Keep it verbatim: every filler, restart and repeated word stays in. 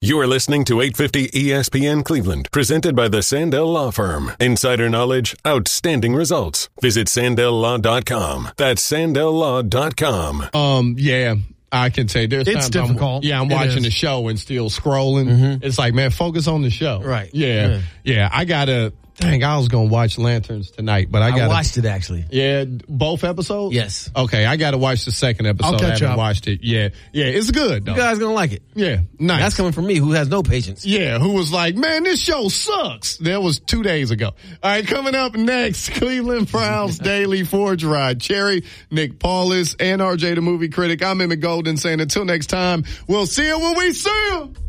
You are listening to eight fifty E S P N Cleveland, presented by the Sandell Law Firm. Insider knowledge, outstanding results. Visit Sandell Law dot com. That's Sandell Law dot com. Um, yeah. I can say there's it's times difficult. I'm, yeah, I'm it watching is. the show and still scrolling. Mm-hmm. It's like, man, focus on the show. Right. Yeah. Yeah. Yeah. I gotta, dang, I was going to watch Lanterns tonight, but I gotta. I watched it actually. Yeah. Both episodes? Yes. Okay. I gotta watch the second episode. I'll catch I haven't up. watched it. Yeah. Yeah. It's good though. You guys gonna like it. Yeah. Nice. That's coming from me, who has no patience. Yeah, who was like, man, this show sucks. That was two days ago. All right, coming up next, Cleveland Browns Daily Forge Ride. Cherry, Nick Paulus, and R J the Movie Critic. I'm Emmett Golden saying until next time, we'll see you when we see you.